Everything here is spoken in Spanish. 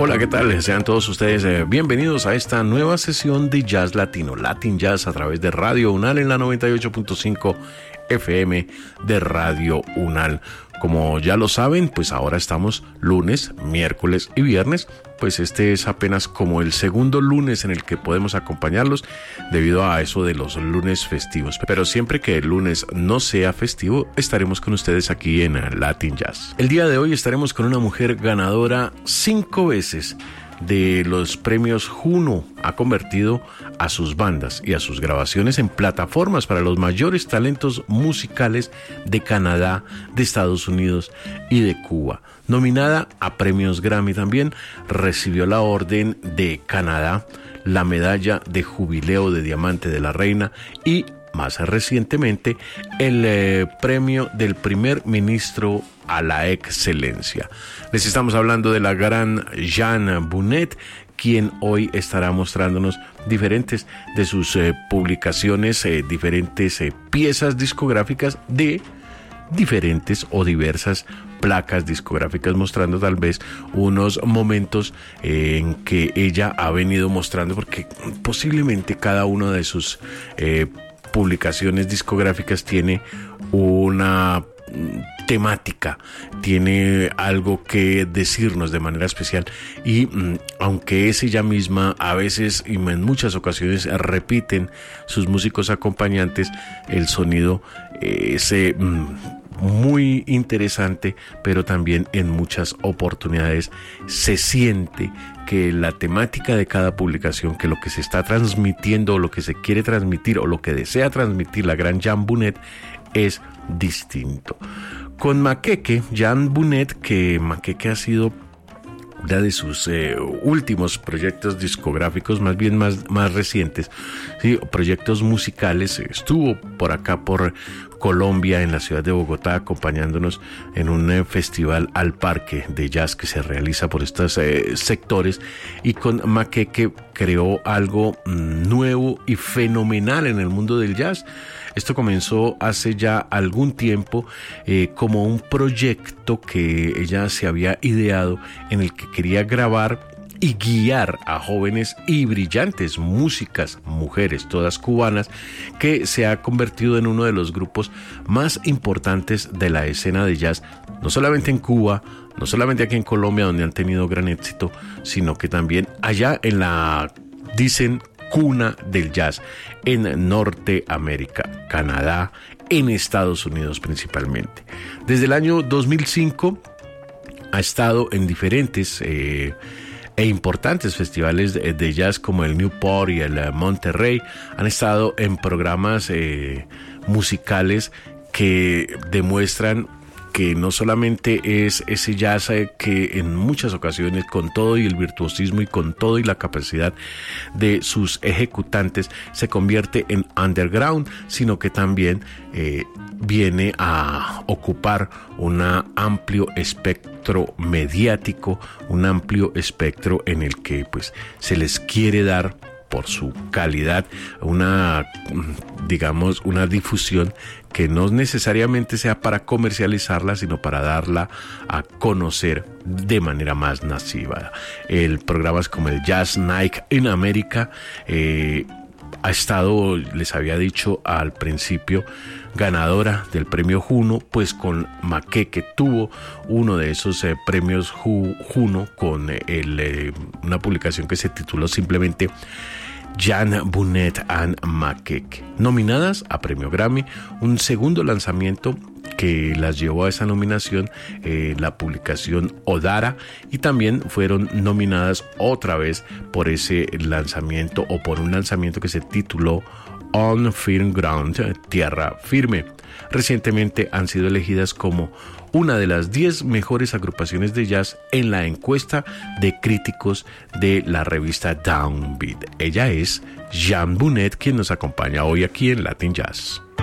Hola, ¿qué tal? Sean todos ustedes bienvenidos a esta nueva sesión de Jazz Latino, Latin Jazz a través de Radio Unal en la 98.5 FM de Radio Unal. Como ya lo saben, pues ahora estamos lunes, miércoles y viernes, pues este es apenas como el segundo lunes en el que podemos acompañarlos debido a eso de los lunes festivos. Pero siempre que el lunes no sea festivo, estaremos con ustedes aquí en Latin Jazz. El día de hoy estaremos con una mujer ganadora 5 veces de los premios Juno. Ha convertido a sus bandas y a sus grabaciones en plataformas para los mayores talentos musicales de Canadá, de Estados Unidos y de Cuba. Nominada a premios Grammy también, recibió la Orden de Canadá, la Medalla de Jubileo de Diamante de la Reina y más recientemente el premio del primer ministro a la excelencia. Les estamos hablando de la gran Jeanne Bounet, quien hoy estará mostrándonos diferentes de sus publicaciones, diferentes piezas discográficas de diferentes o diversas placas discográficas, mostrando tal vez unos momentos en que ella ha venido mostrando, porque posiblemente cada una de sus publicaciones discográficas tiene una temática, tiene algo que decirnos de manera especial y aunque es ella misma, a veces y en muchas ocasiones repiten sus músicos acompañantes, el sonido es muy interesante, pero también en muchas oportunidades se siente que la temática de cada publicación, que lo que se está transmitiendo o lo que se quiere transmitir o lo que desea transmitir la gran Jeanne Bounet es distinto. Con Makeke, Jeanne Bounet, que Makeke ha sido uno de sus últimos proyectos discográficos, más bien más recientes, ¿sí? Proyectos musicales. Estuvo por acá por Colombia, en la ciudad de Bogotá, acompañándonos en un festival al parque de jazz que se realiza por estos sectores, y con Makeke creó algo nuevo y fenomenal en el mundo del jazz. Esto comenzó hace ya algún tiempo como un proyecto que ella se había ideado, en el que quería grabar y guiar a jóvenes y brillantes músicas, mujeres, todas cubanas, que se ha convertido en uno de los grupos más importantes de la escena de jazz, no solamente en Cuba, no solamente aquí en Colombia, donde han tenido gran éxito, sino que también allá en la, dicen, cuna del jazz, en Norteamérica, Canadá, en Estados Unidos principalmente. Desde el año 2005 ha estado en diferentes e importantes festivales de jazz como el Newport y el Monterrey. Han estado en programas musicales que demuestran que no solamente es ese jazz que en muchas ocasiones, con todo y el virtuosismo y con todo y la capacidad de sus ejecutantes, se convierte en underground, sino que también viene a ocupar un amplio espectro mediático, un amplio espectro en el que pues se les quiere dar, por su calidad, una difusión que no necesariamente sea para comercializarla, sino para darla a conocer de manera más masiva. El programas como el Jazz Night in America ha estado, les había dicho al principio, ganadora del premio Juno, pues con Makeke tuvo uno de esos premios Juno con una publicación que se tituló simplemente Jeanne Bounet and Makeke, nominadas a premio Grammy. Un segundo lanzamiento que las llevó a esa nominación, la publicación Odara, y también fueron nominadas otra vez por ese lanzamiento, o por un lanzamiento que se tituló On Firm Ground, Tierra Firme. Recientemente han sido elegidas como una de las 10 mejores agrupaciones de jazz en la encuesta de críticos de la revista Downbeat. Ella es Jeanne Bounet, quien nos acompaña hoy aquí en Latin Jazz.